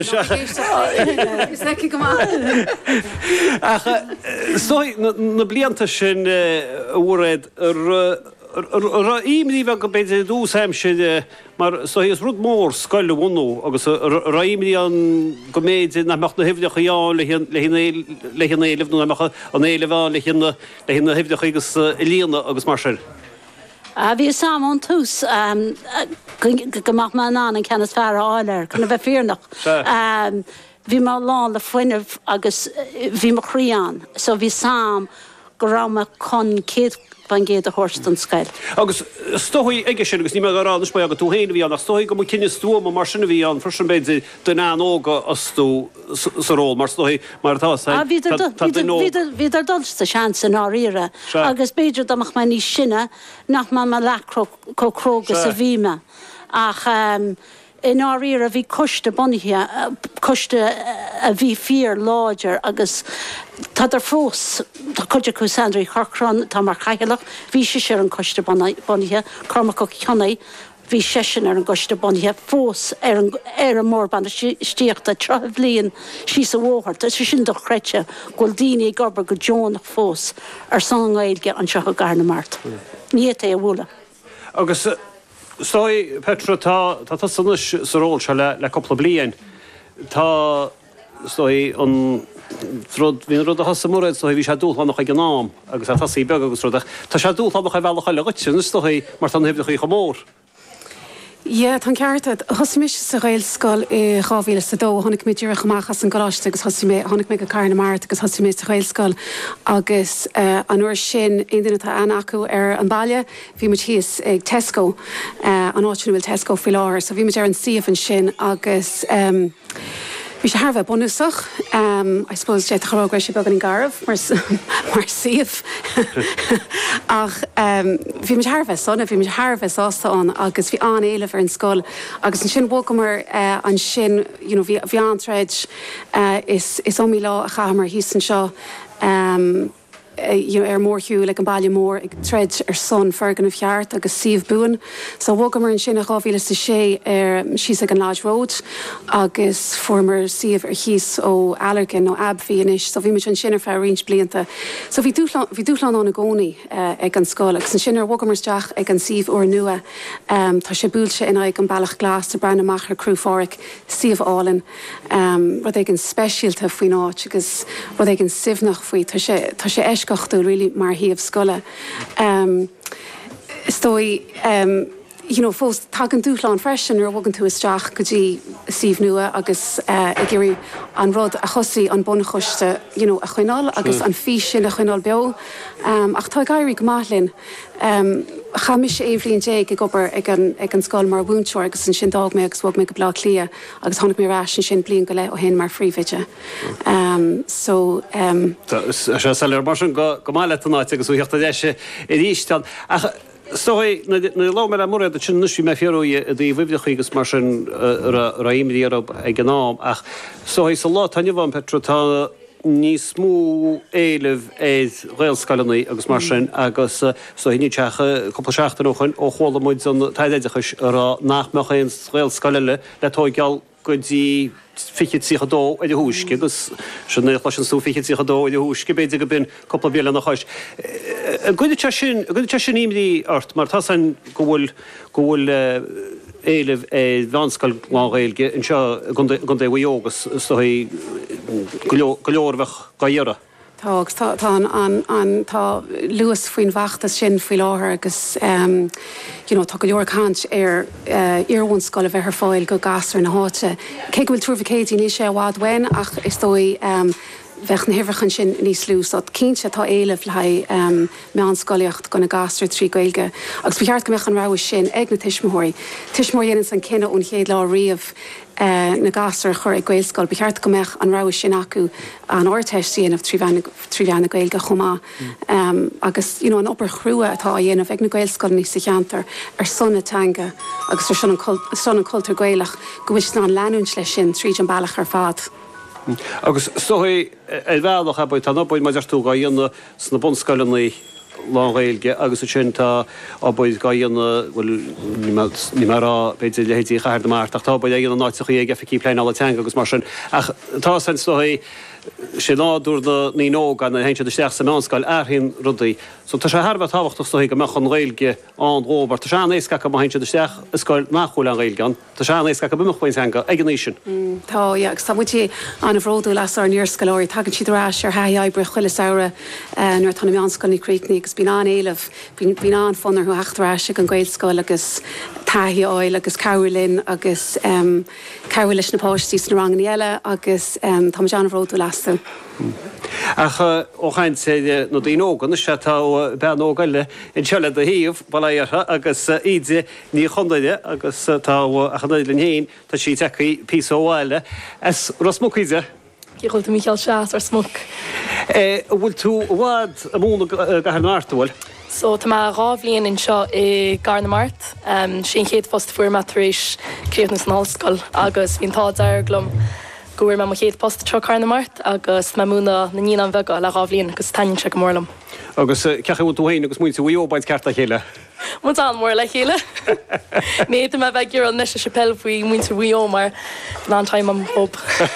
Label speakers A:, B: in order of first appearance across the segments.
A: Stoi na blianta sin bhreid imní bheith go beidir dús heimse mar is rud mór scoile bhúnú agus raimní an go méid na meach na hifdeach áin le hin éileh nó meach an éilehán le hin na hifdeach agus líana agus mar sin.
B: Bhí sam an tús goach má ná an cenas fear áilir chuna bheith fearnach. Bhí má lán le foiinemh agus bhí mar chríán, so bhí sam go rama chun céad ban géad a thuirt an scail.
A: Agus stoí aige sin agus ní mar rá spa aga tú héana bhí an stoí go cinenne stúm mar sinna bhí an frisin beidir den an óga as tú saró mar stoí mar tá
B: Bhí ar dulsta sean san áíire agus beidir amach me ní sinne nach má lecro cócrógus a bhíime ach in áíire a bhí coiste bunithe coiste a bhí fír láidir agus tá ar fós tá chuide chu Sandra Chorcrán tá mar chaigeach bhí sé an coiste bunithe chumach go cheannaí bhí sesin ar an coiste bunithe fós ar an mórband stíocht a treh blion sí sa bhóthart is sin do chreite ghfuil daoine gobar go Johnach fós ar san gailge an seo go Garnamart. Ní é a bhla.
A: Agus stoi Petra tá sanis saról se le coppla blian tá stoi an hín rud a has samúid so bhí sé dúlánach ag gnám agus a tasí beg agus rudach tá sé dúlánach a bhealach le gotin stoi mar tan hebh chu mór.
C: Ja, tan ceartad thosaimiis sa réil scoil I ráhíle sa dó tháinig mé dúra chamachchas an goráiste agus tháinig mé go Carnamart agus thosaimiid sa réil scoil agus an uair sin aonanatá an acu ar an baile bhí mu tíos ag Tesco an áitina bhfuil Tesco fi láir, so bhí mu ar an siomh an sin agus bhí sé thar bheith bunúsach I suppose sé chorágra sé began an garbh mar siomh ach bhí mu thar bheith sonna bhí mu thar bheith sástaán agus bhí an éileh ar an scoil agus an sin bhgamar an sin bhí antreid is omí lá a chamar hí san seo mórthú le an bailile mór ag treid ar son fergan a cheart agus siomh buin, so bhgamar an sin a ráhíle sa sé ar síos ag an Lodge Road agus formar siomh ar chios ó Allergan ó Abhí inis, so bhí mu an sin ar fear rins blianta. So bhí dúchlan an na gcónaí ag an scoil agus an sin ar bhgamarteach ag an siomh ó nua tá sé búilte in ag an bailach glas de brena machar cruúfáric siomh álan rud ag an speisialta faoin áit agus rud ag an simhnach faoi tá sé eisceachtú really mar híomh scoile. Stoi fós tá an dúchláán freisin ar bhagan tú isteach go dtí siomh nua agus I ggéirí an rud a chosaí an bunachuiste a chuinál agus an fís sin a chuinál beo ach tá gaiirí go maithlinn chamis éhlíonn dé ag obair ag an scoil mar bhúnseir agus an sin dag mé agus bhg mé go blá clia agus tháinig mé rá sin blion go le ó hen mar phríomhide. So
A: sé sal mar go máile tanáid agus úheachta déise I ríiste Stoi na lá me mór a sin nusí me fiúí a dí bhibdeach agus mar sin raimí ag gnám ach sóí sa lá tanine bhain Petra tá níos smú éileh réalscalaí agus mar sin agus ní techa coppla seachtainúchan ó chola muid an taideideachas ar nachmeach réalscalaile le tógeall go dtí fichiid sícha dó idir húsci agus sin lei an sú fichiid sícha dó idir húsci beidir go bin coppla bhéile nach chuis. Goide te sin imí ort mar tá san go bhfuil éileh bhanscail gháilge an seo gun é bhjógus go leorbheh gaíire. Tá luas faoin bhaachtas sin faoi láthair agus tá go leor cant ar iarhain scoil a bheith ar fáil go gasar na háte. Cé bhfuil trúfacétí ní sé bhád wein ach is dói bheith na hifrachan sin níos lús dat cínse tá éileh le me an scoiliocht gona gasar trí gailge. Agus bheart go meach an rá sin ag na tiismóirí. Tiismóir dhéanaan san cinenne ón chéad lá riamh na gasar chur ag gailscoil, beart go meach an rá sin acu an áirteistíanamh tríheanna gailge chomá. Agus an opair chrúa atá dhéanamh ag na gailscoil níos sa cheantar ar sonnatanga agus ar son an cultúr gailach go bhfuil ná an leanúint lei sin tríd an bailach ar fad. Agus sóí bhealach a buid tan opid maidir tú ga dhéanana sna bunscoilnaí láréilge agus sin tá ábáid gaíonna ní mar beidir le hétí chair mar tá bud an náitach ag efficí plein alla te agus mar sin ach tá san stohí sé náúr ní nó gan héintse de steach sem anscail hín rudaí. So tá sé Harbh táhachtach stoí go meach an réilge an róbar Tá sean ééis go héintse de steach scoil nachhúil an réilgan, Tá sean ééis go bumachhain hanga ag an sin.
C: Tá agus tá mutí an bhródú las ar níorscoilóir tagann siad rás ar haebre chuile saora nuair tanna meánscoil níríicní agus bí an éileh bí an fannar chu heachtarráise an gcuilscoil agus taithí áil agus cabirlinn agus cabir leis napáistí na rangan eile agus tá an bhródú lasú.
A: Ach óchaint sé nó dí ógan se tá ben ógaile in seile a híomh bailthe agus ide ní chundaide agus tá achanlinn héin tá sí techaí pí óháile. Es Rosmuide?
D: Gíholta Michael Seas ar smog.
A: Bhfuil tú bhád a múna gaharnáirtúil?
D: So tá má rábhlíonn in seo i Garnamart, sin chéad fast fuair éis críomhnas an hallscoil agus bhíon tá deir glum. Goir me chéad post tro Garnamart agus me múna na ní an bhega le rábhlíonn agus tainn se go mórlam.
A: Agus cecha tú héin agus muinte bhíobaid ceartta chéile.
D: Mu an mór le chéile. Méad me bheith gur an neise sepel faoi muinte bhío mar ná taim am bob.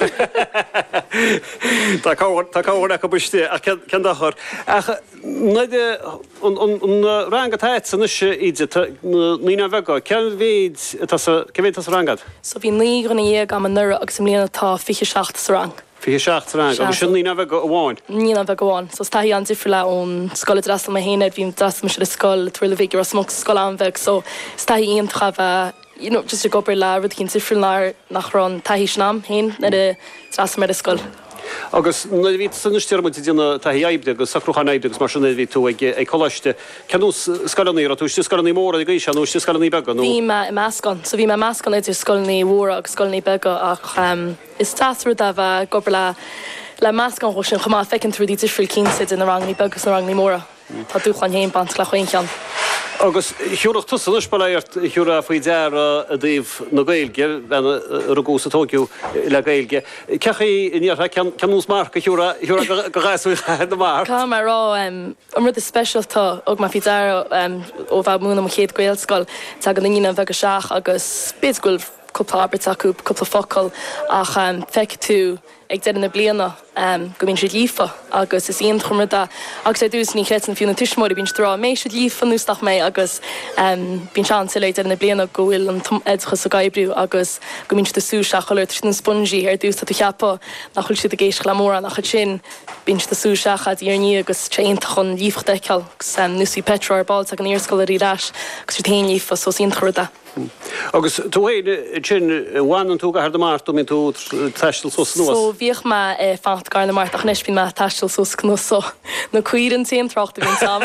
A: Tá cáhar go buiste a cendachar. Naide an rangatáid san ide nína bhega, cehéad as rangad?
D: So bhí ní gona dhéag am an nura agus sem líana tá 27 rang.
A: Fi 6 rang, agus sin nína bheith go bháin?
D: Nína bheith go bháin, so táí an difriú le ón scoil drastal ma héanaid, bhím drastal se le scoil tuairla bhígur a smog scoil an bheith, so táí íon trafah, just a gobir le rud cinn difriú nach rán taihí snam héin na de drastal mar a scoil.
A: Agus na bhí sannistear mu dtíanana taí aibde agus sacrúchan aibde agus mar sinna bhí tú ag choiste. Ceanú scalaní a tú scalaní móra a gaiise anú scalaní bega?
D: Bhí me meascan, so bhí me meascan idir scalaní móra agus scalaní bega ach is táú a bheith gobir le meascan go sin chumá fecinn trú dí difriúil cínsid in na rangní begus na rangní móra. Tá dúchan héin bant le chuin cean.
A: Agus hiúach tu san ispaléirt hiúra faoi dear a dtíobh na gailge ar a gúsa tógiú le gailge. Cechaí iníortha ceanús marca hiúra go gáisú na mar?
D: Cá mar rá an rud is specialtá og má fi dear ó bheith múna mo chéad gailscoil tá go na bheith go seach agus bísgúil cúpla abert acu cúpla focail ach feic tú ag dead na bliana go bín si lífa agus is íon chumrda agus é dús ní chean fiú na tuismóí bín rá mééis si lífa núsach mé agus bín sean se leid na bliana go bhfuil an edchas a gaibrú agus go mín de súseach choir sin an spongí ar dús tú cheappa nach chuil si a géis lemóra nach sin bín de súseach a dtíarní agus téint chun lífach deiceal gus nusí Petra ar ball ag an írscoirí leis agus té lífa so íon churda.
A: Agus tú héad sin bhhain tú gahar martú minn tú teistal sos nuas?
D: So bhíoh me fat Garnamart ach nes bhí me teistal sos nó na cuiann tíon trochtta bhín sam.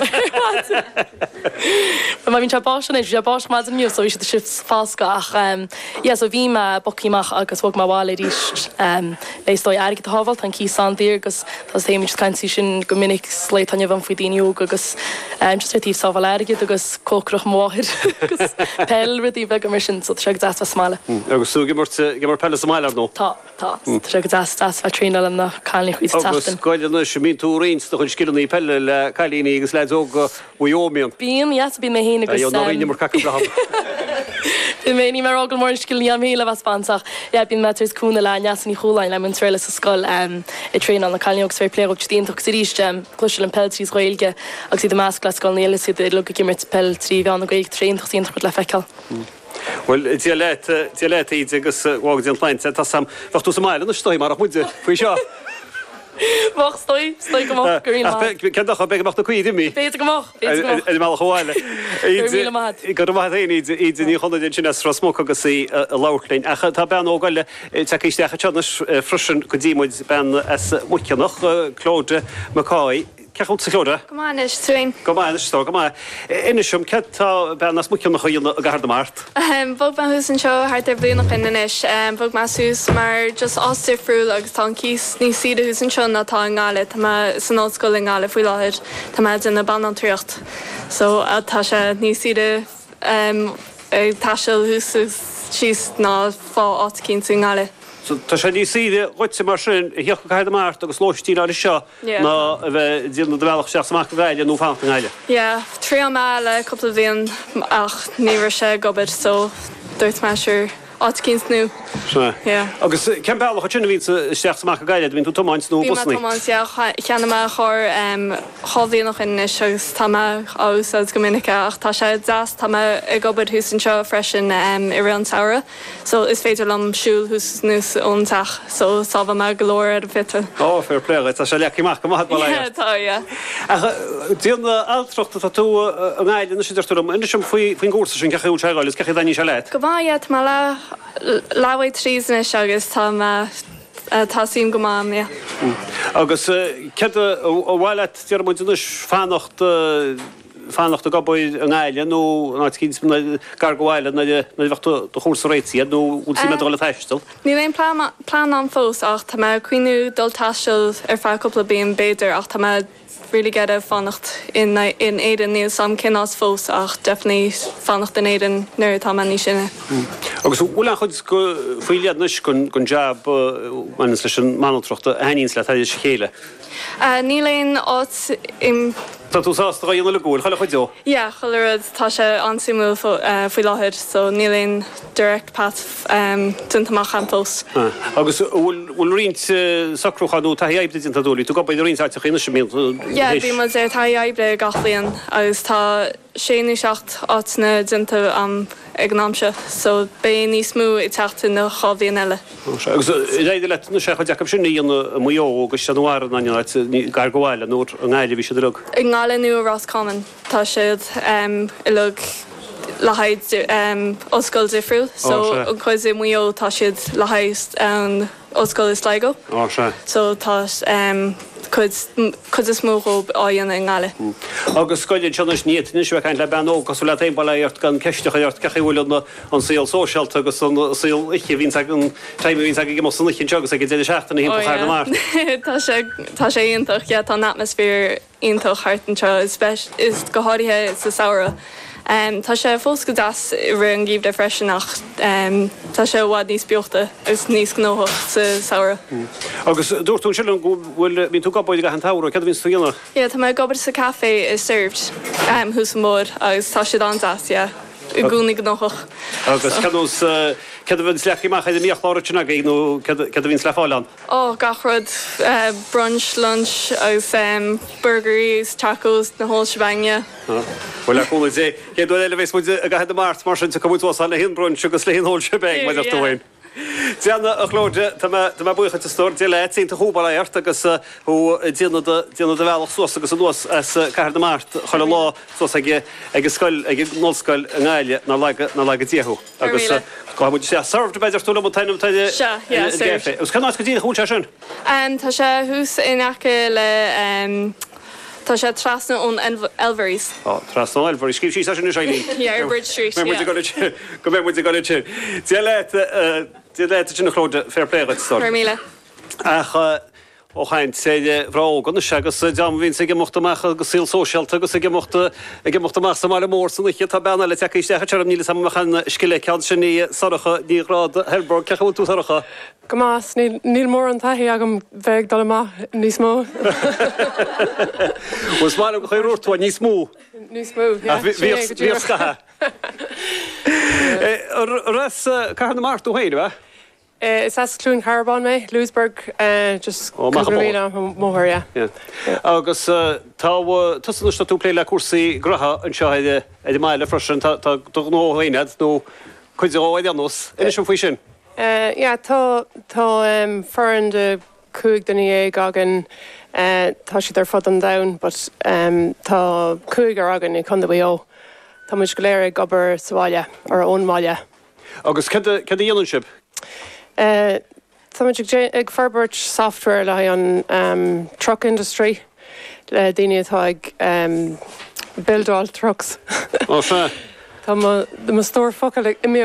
D: Ma bhín sebáisina is sebáis má an nniu so bhí si fásca ach so bhí me bocíach agus bhg má bhála ríis léisdó airige a hábhalt an cí sandír agus tá éimiid caiintí sin go minic sléit an bhan faoi daoineog agus justtíh sábhil airige agus cócroch máthir agus pell í bheith mar sin so tre deas smáile.
A: Agus sú gimar pelle smáile nó?
D: Tá tre deas bheit trína am na cáinlí chuí tatan.
A: Agus gaiile sem mín tú réins do chuil skillnaí pelle le cailíní agus leid óg Wyoming.
D: Bíon bí na héna agus
A: mar caca
D: Bhí mé ní mar ágan mór skillní am héile bh spásach. Bín metris cúna le neasan í choláin le mun tréile sa scoil i tréin an na cáinlíogus fé pléir tíonach sa ríiste cluisiil an pelltrí réilge agus iad másclas scoilnéile si lu gimmert pelltrí bheán na gaig tréintach tíonach le feiceil.
A: Well, dialect iad agus bhág an pleint tá sam bhachtú sa máile na stoi mar muide faoi seo.
D: Bach stoi go mach gurí
A: Ceach be amach cuií mi?
D: Bé go mach
A: má choáile. Gur bh iad ní chuna sin rasmó agus í a láirlainn. Acha tá ben ógáile teéistecha tenas frisin go ddímuid ben muceannach Clóide Macáid. Cechún sa chlóide?
E: Gomáis tuin.
A: Gomáis tó go Inisisiom tá ben nas muceannach chuíonna a gahar mát?
E: Bog me hús an seo hart ar blianach inis, bog me sús mar just ostifriúil agus tá cís ní siad hús an seo natá an gáile tá san óscoil an gáile faoi láthir tá me in na ban an tríocht. So tá sé ní siad taiisiil hús síos ná fá ácinn sa gáile.
A: Tá sé ní siide roiite mar sin hioch caiid mát agus lóistí ar seo ná bheith díanana bhealach seach samach bhile nó fan eile.
E: Ja, trí me le couple bhíon ach níhar sé gobid so dúirt me siúr ácins nu.
A: Agus cean bailach sinna vín seach samach gaile, vín tú tomáins nó busnaí.
E: Cheanna me chur chohíonach in agus tá ás as gomininice ach tá sé deas tá i gobid hús an seo freisin I ri an saora, so is féidir lom siúil hús nús óntaach so sábha me golóir ar a fitte.
A: Ó fair play, tá sé leachíach go maith bailile.
E: Tá.
A: Díonna altrachta tá tú an gáile na siidir túm, ina sem faoin gúsa sin ceú teáil, is ceché daní se leit.
E: Go bhaiad má lehaid trísna agus tá sim go mám.
A: Agus ce bhhaile tíar muidirnis fannacht a gabbaid an gáile nó ná cin gar gohhaile na bhecht do chósa réitiad nó út sí meála feistal.
E: Ní léon plán an fós ach tá cuiinú dul taiisiil ar fear coppla bíon béidir ach tá really get a fannacht in éan níl sam cinás fós ach definitely fannacht in éan nuir tá ní sinne.
A: Agus bhfuil chud go faoiliad nuis gon jab manas leis an manaltrachta a haíns le taidir chéile.
E: Ní léon áit im
A: Tá tú sásta dhéanana le gúil, chaile chuid deo?
E: Ja, choilead tá sé ansimú faoi láthir, so ní léon direct path tuntamach an fós.
A: Agus bhfuil rint sacrúchaú tá éibde dinta dúlaí, tú gopaid rint áte chéine sem mí.
E: Ja, bhí mar é tá éibde gachlaíon agus tá séú seacht áitna dinta am agnámse, so bé níos mú I teachta na chábhíon eile.
A: Agus réidir le na sé chu deacham sin íon muo agus seanhar na gar gohhaile nó an gáile bhí sé drug.
E: Ag ngáile nu Roscommon tá siad I lug lehaid oscail difriúil, so an chuid muo tá siad lehaid an oscail is Sligo. So tá chud is smóó áon an gáile.
A: Agus scoilead seannas níiad níos bheith le benó cos le taon bailart gan ceisteach cehúil an síl sósealt agus an síl iche vín an taimime vín ag mo sanna tegus ag déidir seachtainna hí fear mar.
E: Tá sé iontach tá an atmosfér iontach hartan is go háirithe sa saora. Tá sé fós go das ri an gíb de freisinach tá sé bhád níos beochta agus níos gnóach sa saora.
A: Agus dúirtún sin bhfuil bhín tú gabbaid an tára, cad vín túíanana?
E: Ja, tá gabbar sa café is served hús mór agus tá siad an das, I gúnig gnóach.
A: Agus cad bhín sleachíach idir míocht láirtena nó cad vín le fáileán?
E: Ó gachrod brunch, lunch agus burgeries, tacos na hol shebang.
A: Well le cool sé cé dú eile bhééis muide a gahead mát mar sin comúá le hin brunch agus le hin hol shebang me dohain. Déanna a chlóide tá bucha a stór dé leínta húbailart agus díanana bhealach suas agus nuas as caiir na mát choile lá suas ag scoil ag nóscoil an gáile na le díú. Agus muid sé sarb beidir túla tainm taide géfé. Us canná go dtína hún sin?
E: Tá sé hús inacha le tá sé trasna ón Elveries.
A: Trasna Elveries, cíb sí sin séí?
E: Yeah, Bridge Street.
A: Go mé muid go sin. Dí le sinna chlóide fair play stór.
E: Míle.
A: Ó chaint sé bhrágan segus deam vín ige mochtamach agus síl sósealt agus ige mochtamach sam mar mór san iche tá benna le teiste tem níle samchan skille cean sin ní socha nírád Helborg ceú tú socha.
F: Go más níl mór an taí agam bheith dal níos mó.
A: Was má go chuúirtá níos mú.
F: Níos mó
A: víá. Ras car na marú héidir,
F: Is as clún Carbon me, Lewisburg, just móthir,
A: Agus tusan tú plé le cuasaí grotha an seoide meile freisin tá nóhéinead nó chuid annos. Inis sin faoi sin?
F: Tá fearan de cúig den é agan tá si ar fod an dain, but tá cúig ar agan I chun bhío. Tá muid go léir gobar sáile ar ón máile.
A: Agus ce dhéananship?
F: Tá ag Fairbert software le an truck industry le daine atá ag buildáil trucks. Tá má stór focail imi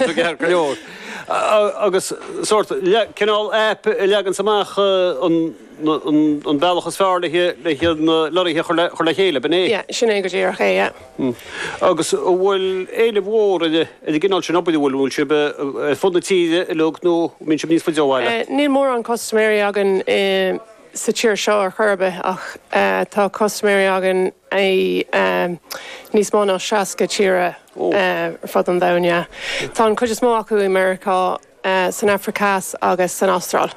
A: bhhain. Agus cinál app legan samach an an bailachas fear le chuir le chéile bené.
F: Sin é go dtíar ché.
A: Agus bhfuil éile bhór a gginál sin opí bhfuil se be fudna tíide le nó min sem níos fa deháile.
F: Níl mór an cosméir agan sa tíir seo ar churbe ach tá cosméir agan níos mána seaca tíre fad an daine. Tá chuidir smó acu Americá san Africás agus san Austráil.